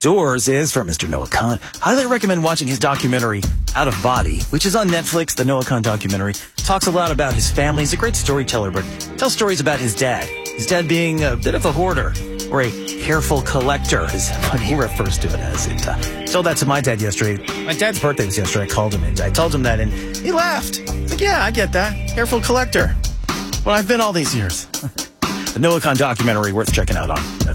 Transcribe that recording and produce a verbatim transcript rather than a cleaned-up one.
Outdoors is from Mister Noah Kahan. Highly recommend watching his documentary, Out of Body, which is on Netflix. The Noah Kahan documentary talks a lot about his family. He's a great storyteller, but tells stories about his dad. His dad being a bit of a hoarder, or a careful collector is what he refers to it as. It, uh, told that to my dad yesterday. My dad's birthday was yesterday. I called him and I told him that, and he laughed. He's like, yeah, I get that. Careful collector. Well, I've been all these years. The Noah Kahan documentary worth checking out on Netflix.